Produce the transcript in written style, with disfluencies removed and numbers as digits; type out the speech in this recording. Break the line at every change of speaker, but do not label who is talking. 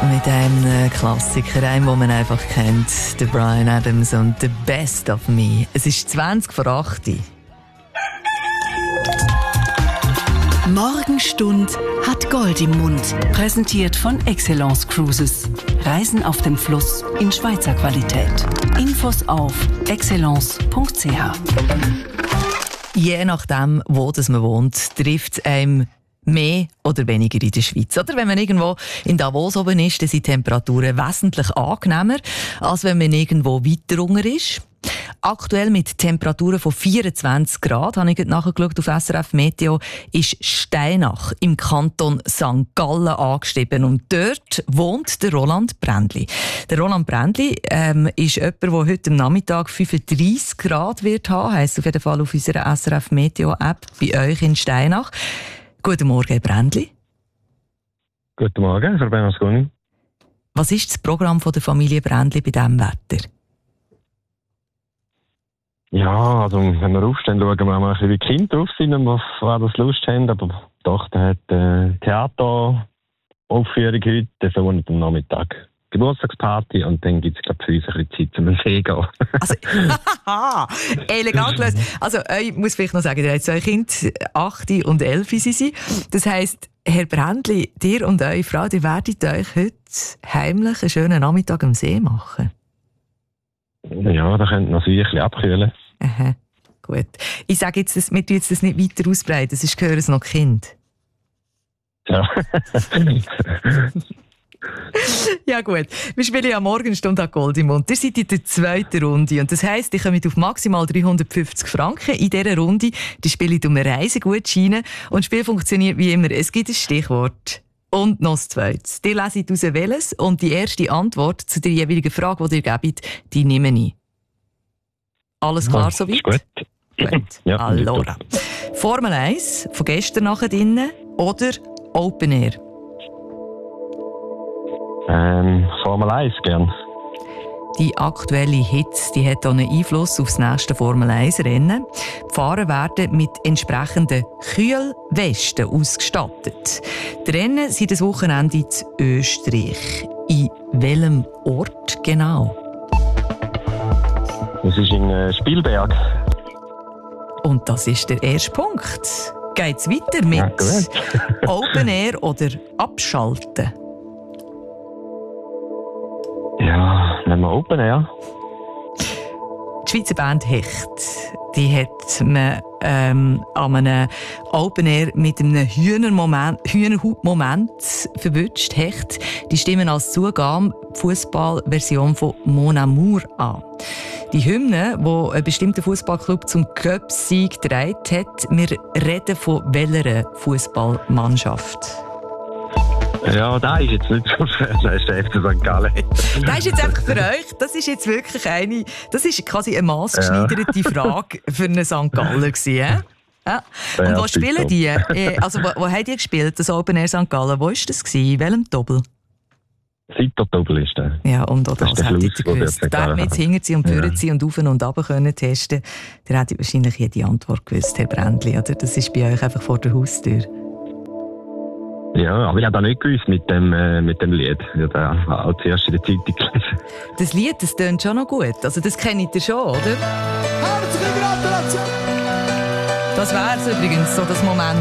mit einem Klassiker, einem, den man einfach kennt, der Bryan Adams und «The Best of Me». Es ist 20:08.
Morgenstund hat Gold im Mund. Präsentiert von Excellence Cruises. Reisen auf dem Fluss in Schweizer Qualität. Infos auf excellence.ch.
Je nachdem, wo man wohnt, trifft es einem mehr oder weniger in der Schweiz. Oder wenn man irgendwo in Davos oben ist, dann sind die Temperaturen wesentlich angenehmer, als wenn man irgendwo weiter unten ist. Aktuell mit Temperaturen von 24 Grad, habe ich nachgeschaut auf SRF Meteo, ist Steinach im Kanton St. Gallen angestiegen. Und dort wohnt der Roland Brändli. Der Roland Brändli ist jemand, der heute am Nachmittag 35 Grad wird haben. Heisst auf jeden Fall auf unserer SRF Meteo App bei euch in Steinach. Guten Morgen, Herr Brändli.
Guten Morgen, Frau Bernasconi.
Was ist das Programm der Familie Brändli bei diesem Wetter?
Ja, also wenn wir aufstehen, schauen wir mal ein bisschen, wie die Kinder drauf sind und auf was das Lust haben. Aber die Tochter hat Theateraufführung heute, der Sohn am Nachmittag Geburtstagsparty und dann gibt es, glaube ich, für uns ein bisschen Zeit, zum See gehen.
Also, elegant gelöst. Also, ich muss vielleicht noch sagen, ihr habt 2 Kinder, 8 und 11 sind. Das heisst, Herr Brändli, dir und eure Frau, ihr werdet euch heute heimlich einen schönen Nachmittag am See machen.
Ja, da könnt ihr noch ein bisschen abkühlen.
Aha, gut. Ich sage jetzt, wir tun das nicht weiter ausbreiten, sonst gehören es noch Kind.
Ja.
Ja gut, wir spielen ja Morgenstunde an Gold im Mund. Ihr seid in der 2. Runde und das heisst, ihr kommt auf maximal 350 Franken in dieser Runde. Die spielt um eine Reisegutscheine und das Spiel funktioniert wie immer. Es gibt ein Stichwort und noch das zweites. Ihr leset aus welches und die erste Antwort zu der jeweiligen Frage, die ihr gebt, die nehme ich. Alles klar soweit?
Gut.
Gut.
Ja,
allora. Formel 1 von gestern nachher drinnen oder Open Air?
Formel 1 gern.
Die aktuelle Hitze die hat auch einen Einfluss auf das nächste Formel 1-Rennen. Die Fahrer werden mit entsprechenden Kühlwesten ausgestattet. Die Rennen sind das Wochenende in Österreich. In welchem Ort genau?
Es ist in Spielberg.
Und das ist der erste Punkt. Geht's weiter mit Open Air oder Abschalten?
Ja, nehmen wir Open Air.
Die Schweizer Band Hecht, die hat man an einem Open Air mit einem Hühnerhautmoment verwünscht. Hecht, die stimmen als Zugabe die Fußballversion von Mon Amour an. Die Hymne, die ein bestimmter Fußballclub zum Cup-Sieg getragen hat, wir reden von welcher Fußballmannschaft?
Ja, da ist jetzt nicht so schwer. Das ist der FC St. Gallen.
Das ist jetzt einfach für euch, das ist jetzt wirklich das ist quasi eine maßgeschneiderte Frage für einen St. Galler gewesen, ja? Und wo spielen die? Also, wo haben die gespielt, das Open Air St. Gallen? Wo war das gewesen? In welchem Doppel?
Seiter-Doppel ist der.
Ja, und auch das hättet ihr gewusst. Da wir jetzt hinter sie und führen sie und auf und runter können testen, dann hättet ihr wahrscheinlich jede Antwort gewusst, Herr Brändli, oder? Das ist bei euch einfach vor der Haustür.
Ja, aber ich habe das nicht gewusst mit dem Lied. Ich habe das auch zuerst in der Zeitung gelesen.
Das Lied, das tönt schon noch gut. Also das kennt ihr schon, oder?
Herzliche Gratulation!
Das wäre es übrigens, so das Moment.